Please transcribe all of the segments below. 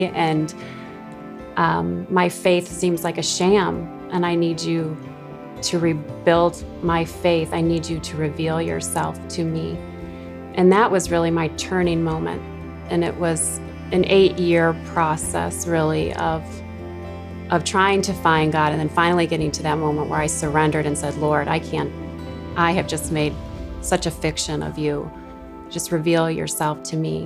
and my faith seems like a sham, and I need you to rebuild my faith. I need you to reveal yourself to me. And that was really my turning moment. And it was an 8-year process, really, of trying to find God, and then finally getting to that moment where I surrendered and said, Lord, I have just made such a fiction of you. Just reveal yourself to me.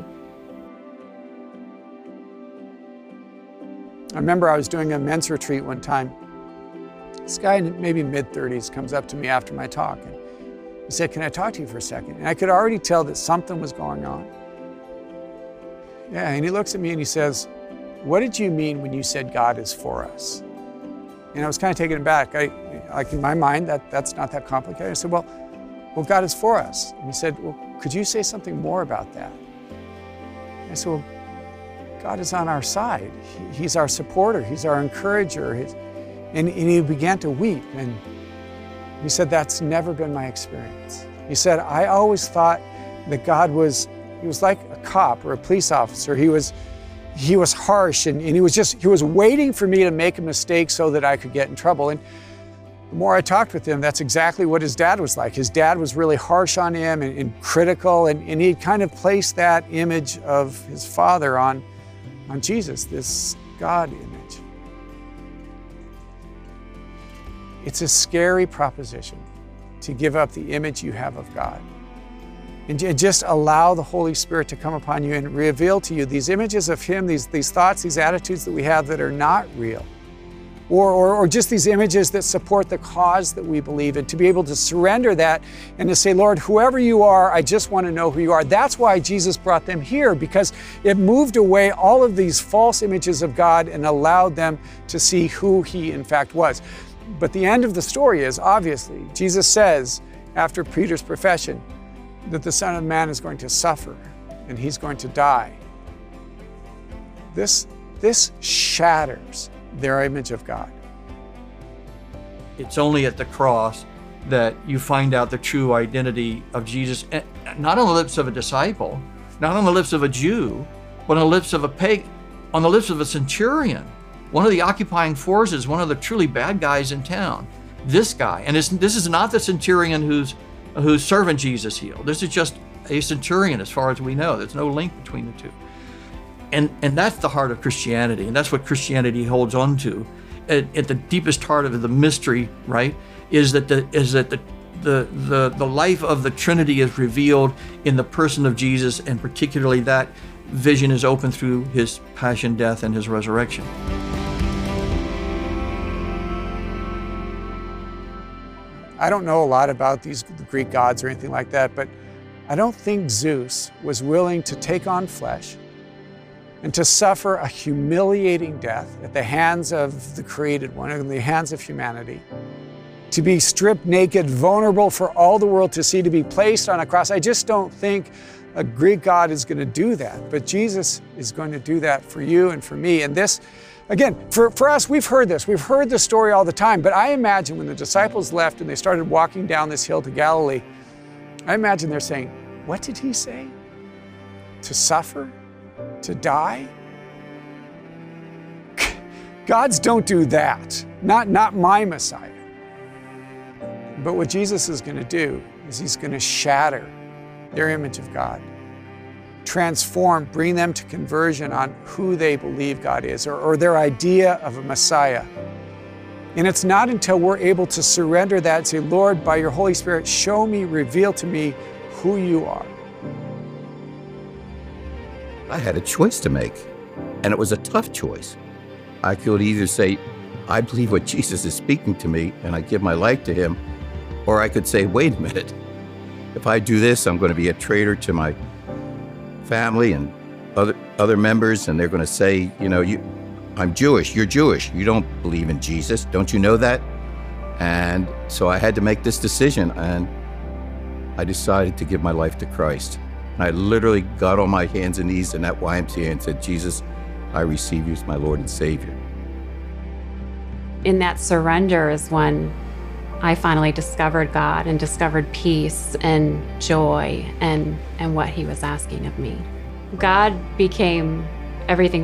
I remember I was doing a men's retreat one time. This guy in maybe mid-30s comes up to me after my talk, and he said, can I talk to you for a second? And I could already tell that something was going on. Yeah, and he looks at me and he says, what did you mean when you said God is for us? And I was kind of taken aback. Like in my mind, that's not that complicated. I said, well, God is for us. And he said, well, could you say something more about that? And I said, well, God is on our side. He's our supporter. He's our encourager. And he began to weep. And he said, that's never been my experience. He said, I always thought that God he was like a cop or a police officer. He was harsh, and he was waiting for me to make a mistake so that I could get in trouble. And the more I talked with him, that's exactly what his dad was like. His dad was really harsh on him and critical, and he kind of placed that image of his father on Jesus, this God image. It's a scary proposition to give up the image you have of God. And just allow the Holy Spirit to come upon you and reveal to you these images of Him, these thoughts, these attitudes that we have that are not real. Or just these images that support the cause that we believe in, to be able to surrender that and to say, Lord, whoever you are, I just want to know who you are. That's why Jesus brought them here, because it moved away all of these false images of God and allowed them to see who He in fact was. But the end of the story is, obviously, Jesus says, after Peter's profession, that the Son of Man is going to suffer and He's going to die. This shatters their image of God. It's only at the cross that you find out the true identity of Jesus, not on the lips of a disciple, not on the lips of a Jew, but on the lips of a pagan, on the lips of a centurion, one of the occupying forces, one of the truly bad guys in town. This guy, and this is not the centurion whose servant Jesus healed. This is just a centurion as far as we know. There's no link between the two. And that's the heart of Christianity, and that's what Christianity holds on to. At the deepest heart of the mystery, right, is that the life of the Trinity is revealed in the person of Jesus, and particularly that vision is opened through His passion, death, and His resurrection. I don't know a lot about the Greek gods or anything like that, but I don't think Zeus was willing to take on flesh and to suffer a humiliating death at the hands of the created one, in the hands of humanity, to be stripped naked, vulnerable for all the world to see, to be placed on a cross. I just don't think a Greek god is going to do that, but Jesus is going to do that for you and for me. And this, again, for us, we've heard this. We've heard the story all the time, but I imagine when the disciples left and they started walking down this hill to Galilee, I imagine they're saying, what did He say? To suffer? To die? Gods don't do that. Not my Messiah. But what Jesus is going to do is He's going to shatter their image of God, transform, bring them to conversion on who they believe God is, or their idea of a Messiah. And it's not until we're able to surrender that and say, Lord, by your Holy Spirit, show me, reveal to me who you are. I had a choice to make, and it was a tough choice. I could either say, I believe what Jesus is speaking to me, and I give my life to Him, or I could say, wait a minute, if I do this, I'm going to be a traitor to my family and other members, and they're going to say, you know, I'm Jewish, you're Jewish, you don't believe in Jesus, don't you know that? And so I had to make this decision, and I decided to give my life to Christ. And I literally got on my hands and knees in that YMCA and said, Jesus, I receive you as my Lord and Savior. In that surrender is when I finally discovered God and discovered peace and joy and what He was asking of me. God became everything